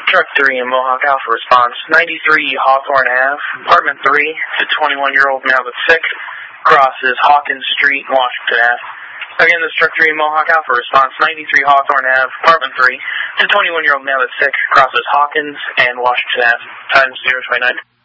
Truck 3 in Mohawk Alpha response, 93 Hawthorne Ave, apartment 3, to 21-year-old male that's sick, crosses Hawkins Street, Washington Ave. Again, this Truck 3 in Mohawk Alpha response, 93 Hawthorne Ave, apartment 3, to 21-year-old male that's sick, crosses Hawkins and Washington Ave, times 029.